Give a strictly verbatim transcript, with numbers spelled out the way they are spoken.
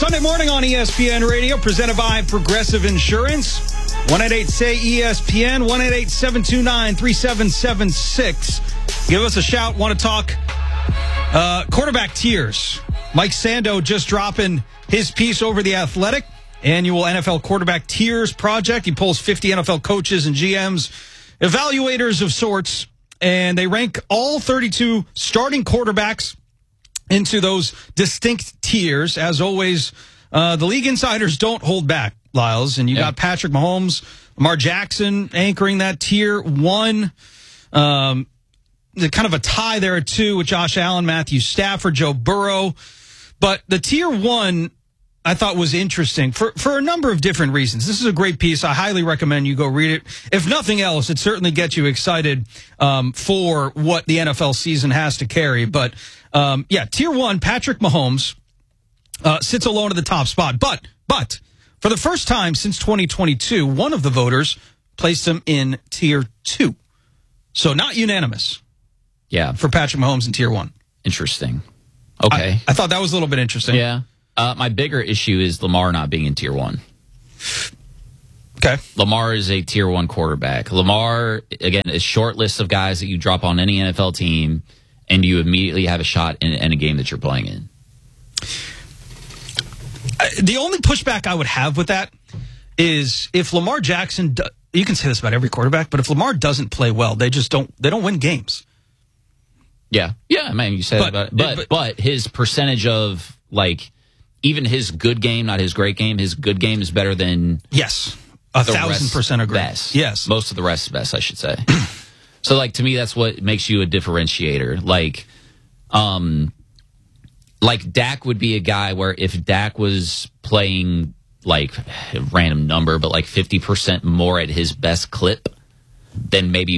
Sunday morning on E S P N Radio, presented by Progressive Insurance. one eight eight S A Y E S P N, one eight eight, seven two nine, three seven seven six. Give us a shout. Want to talk uh, quarterback tiers. Mike Sando just dropping his piece over The Athletic, annual N F L quarterback tiers project. He pulls fifty N F L coaches and G Ms, evaluators of sorts, and they rank all thirty-two starting quarterbacks into those distinct tiers. As always, uh, the league insiders don't hold back, Lyles. And you yeah. got Patrick Mahomes, Lamar Jackson anchoring that tier one. Um, the kind of a tie there at two with Josh Allen, Matthew Stafford, Joe Burrow. But the tier one, I thought, was interesting for, for a number of different reasons. This is a great piece. I highly recommend you go read it. If nothing else, it certainly gets you excited um, for what the N F L season has to carry. But, um, yeah, tier one, Patrick Mahomes uh, sits alone at the top spot. But, but for the first time since twenty twenty-two, one of the voters placed him in tier two. So not unanimous. Yeah. For Patrick Mahomes in tier one. Interesting. Okay. I, I thought that was a little bit interesting. Yeah. Uh, my bigger issue is Lamar not being in tier one. Okay. Lamar is a tier one quarterback. Lamar, again, a short list of guys that you drop on any N F L team, and you immediately have a shot in, in a game that you're playing in. Uh, the only pushback I would have with that is if Lamar Jackson, do, you can say this about every quarterback, but if Lamar doesn't play well, they just don't, they don't win games. Yeah. Yeah, I mean, you said but, about it. But, but, but his percentage of, like, even his good game, not his great game, his good game is better than yes, a thousand rest percent agree. Best. Yes, most of the rest is best, I should say. So, like, to me, that's what makes you a differentiator. Like, um, like Dak would be a guy where if Dak was playing, like, a random number, but like fifty percent more at his best clip, then maybe